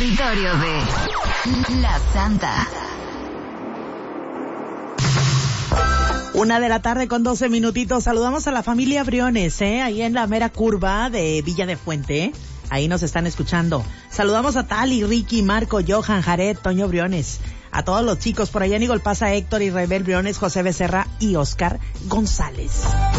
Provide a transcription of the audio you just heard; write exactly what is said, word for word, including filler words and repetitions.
territorio de La Santa. Una de la tarde con doce minutitos. Saludamos a la familia Briones, ¿eh? Ahí en la mera curva de Villa de Fuente. Ahí nos están escuchando. Saludamos a Tali, Ricky, Marco, Johan, Jared, Toño Briones. A todos los chicos por allá en Igolpasa, Héctor y Rebel Briones, José Becerra y Oscar González.